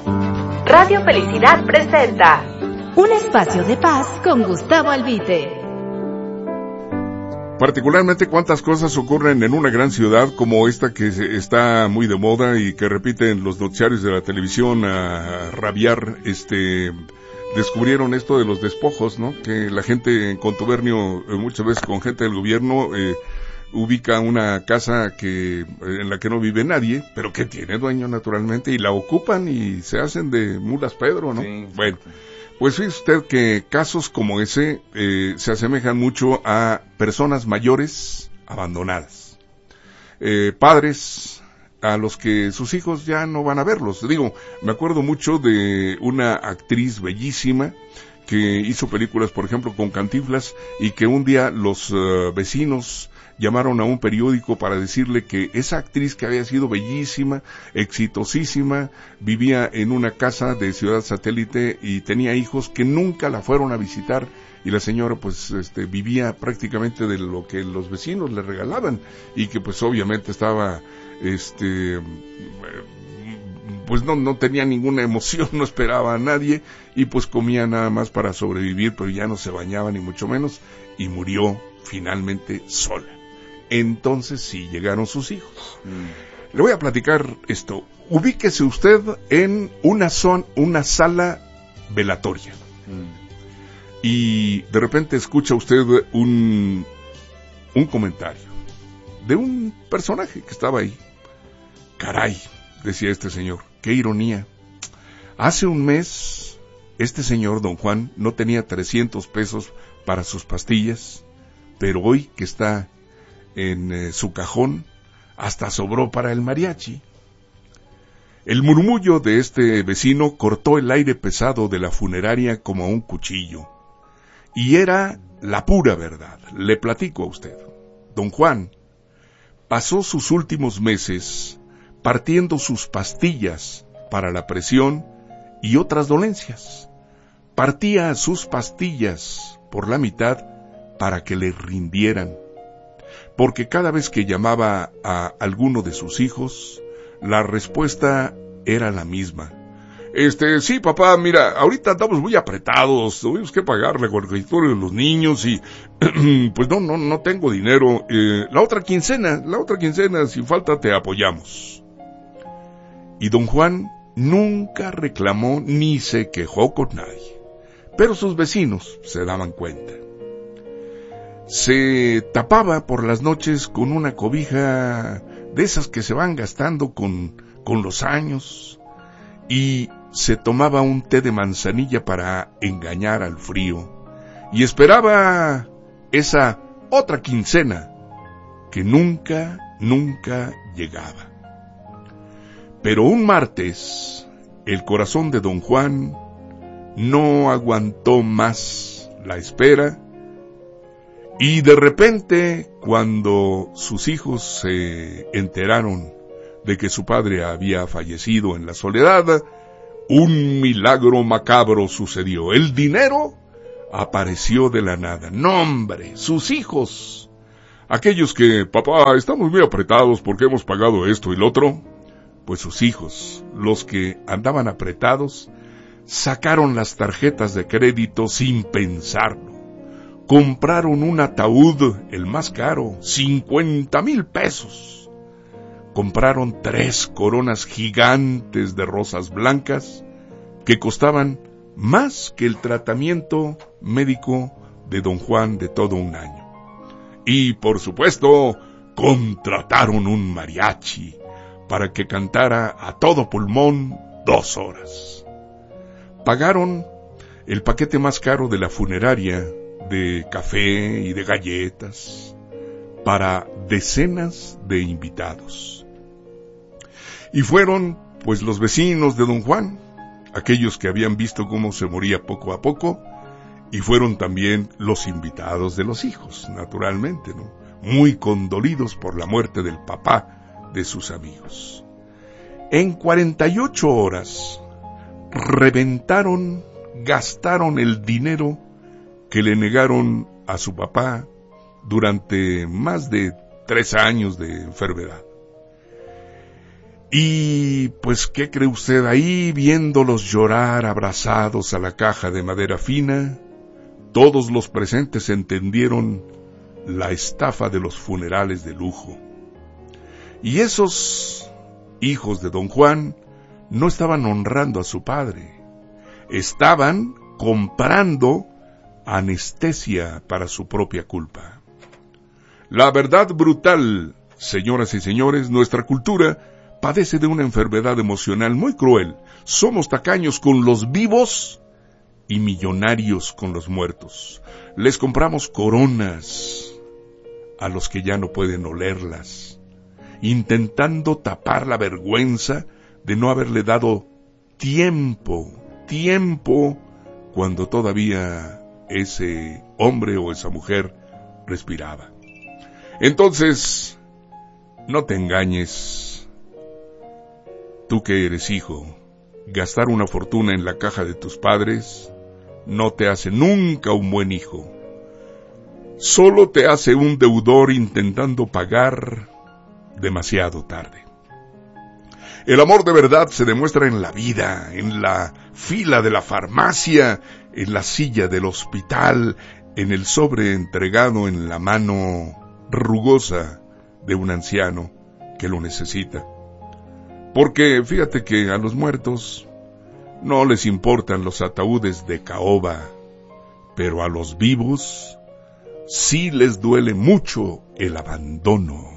Radio Felicidad presenta Un espacio de paz con Gustavo Albite. Particularmente cuántas cosas ocurren en una gran ciudad como esta que está muy de moda y que repiten los noticiarios de la televisión a rabiar. Descubrieron esto de los despojos, ¿no? Que la gente en contubernio, muchas veces con gente del gobierno, ubica una casa en la que no vive nadie, pero que tiene dueño naturalmente, y la ocupan y se hacen de mulas Pedro, ¿no? Sí. Bueno, pues fíjese usted que casos como ese se asemejan mucho a personas mayores abandonadas, padres a los que sus hijos ya no van a verlos. Digo, me acuerdo mucho de una actriz bellísima que hizo películas, por ejemplo, con Cantinflas, y que un día los vecinos llamaron a un periódico para decirle que esa actriz, que había sido bellísima, exitosísima, vivía en una casa de Ciudad Satélite y tenía hijos que nunca la fueron a visitar, y la señora pues vivía prácticamente de lo que los vecinos le regalaban, y que pues obviamente estaba pues no tenía ninguna emoción, no esperaba a nadie, y pues comía nada más para sobrevivir, pero ya no se bañaba ni mucho menos, y murió finalmente sola. Entonces sí llegaron sus hijos. Le voy a platicar esto. Ubíquese usted en una sala velatoria. Y de repente escucha usted un comentario de un personaje que estaba ahí. Caray, decía este señor, qué ironía. Hace un mes, este señor, don Juan, no tenía 300 pesos para sus pastillas, pero hoy que está en su cajón, hasta sobró para el mariachi. El murmullo de este vecino cortó el aire pesado de la funeraria como un cuchillo. Y era la pura verdad. Le platico a usted. Don Juan pasó sus últimos meses partiendo sus pastillas para la presión y otras dolencias. Partía sus pastillas por la mitad para que le rindieran, porque cada vez que llamaba a alguno de sus hijos, la respuesta era la misma. Sí, papá, mira, ahorita estamos muy apretados, tuvimos que pagar la colegiatura de los niños y pues no tengo dinero. La otra quincena, sin falta te apoyamos. Y don Juan nunca reclamó ni se quejó con nadie, pero sus vecinos se daban cuenta. Se tapaba por las noches con una cobija de esas que se van gastando con los años, y se tomaba un té de manzanilla para engañar al frío, y esperaba esa otra quincena que nunca llegaba. Pero un martes, el corazón de don Juan no aguantó más la espera, y de repente, cuando sus hijos se enteraron de que su padre había fallecido en la soledad, un milagro macabro sucedió. El dinero apareció de la nada. ¡No, hombre! Sus hijos, aquellos que, papá, estamos muy apretados porque hemos pagado esto y lo otro, pues sus hijos, los que andaban apretados, sacaron las tarjetas de crédito sin pensarlo. Compraron un ataúd, el más caro, 50,000 pesos. Compraron 3 coronas gigantes de rosas blancas que costaban más que el tratamiento médico de don Juan de todo un año. Y, por supuesto, contrataron un mariachi para que cantara a todo pulmón 2 horas. Pagaron el paquete más caro de la funeraria, de café y de galletas, para decenas de invitados. Y fueron, pues, los vecinos de don Juan, aquellos que habían visto cómo se moría poco a poco, y fueron también los invitados de los hijos, naturalmente, ¿no? Muy condolidos por la muerte del papá de sus amigos. En 48 horas, gastaron el dinero que le negaron a su papá durante más de 3 años de enfermedad. Y pues, ¿qué cree usted? Ahí, viéndolos llorar abrazados a la caja de madera fina, todos los presentes entendieron la estafa de los funerales de lujo. Y esos hijos de don Juan no estaban honrando a su padre, estaban comprando anestesia para su propia culpa. La verdad brutal, señoras y señores, nuestra cultura padece de una enfermedad emocional muy cruel. Somos tacaños con los vivos y millonarios con los muertos. Les compramos coronas a los que ya no pueden olerlas, intentando tapar la vergüenza de no haberle dado tiempo cuando todavía ese hombre o esa mujer respiraba. Entonces, no te engañes. Tú que eres hijo, gastar una fortuna en la caja de tus padres no te hace nunca un buen hijo. Solo te hace un deudor intentando pagar demasiado tarde. El amor de verdad se demuestra en la vida, en la fila de la farmacia, en la silla del hospital, en el sobre entregado en la mano rugosa de un anciano que lo necesita. Porque fíjate que a los muertos no les importan los ataúdes de caoba, pero a los vivos sí les duele mucho el abandono.